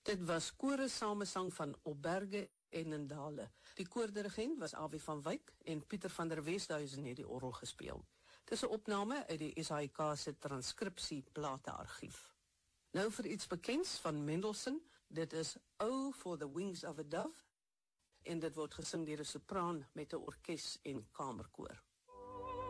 Dit was kore samesang van Opberge en Ndale. Die koordirigent was Awie van Wyk en Pieter van der Westhuizen het die orgel gespeel. Dit is 'n opname uit die SAIK se transkripsie plateargief. Nou vir iets bekends van Mendelssohn, dit is Oh for the Wings of a Dove, en dit word gesing deur 'n sopraan met 'n orkes en kamerkoor.